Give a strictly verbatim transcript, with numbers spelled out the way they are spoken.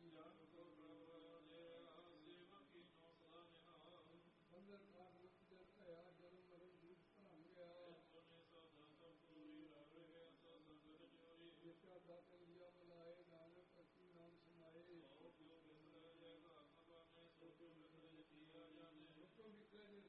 ਜਨ ਕੋ ਪ੍ਰਭ ਦੇ ਸੇਵਕ ਕੀ ਨੋ ਸਦਾ ਨਿਹਾਲ ਬੰਦਰ ਕਾਟ ਮੁਕਤ ਜਨ ਭਇਆ ਜਨਮ ਮਰਨ ਦੂਤ ਭਰਮ ਗਿਆ ਸੋਨੇ ਸਦਾ ਸਭ ਪੂਰੀ ਰਵ ਗਿਆ ਸੋ ਸੰਗਤ ਜੋਰੀ ਜਿਸਾ ਦਾਤ ਲਿਆ ਮਨਾਏ ਨਾਨਕ ਅਸੀ ਨਾਮ ਸਮਾਏ ਸੋ ਕਿਉ ਬਿਸਰ ਜੈ ਘਰ ਬਾਨੇ ਸੋ ਕਿਉ ਬਿਸਰ ਕੀਆ ਜਾਣੇ ਸੋ ਕਿਉ ਬਿਸਰ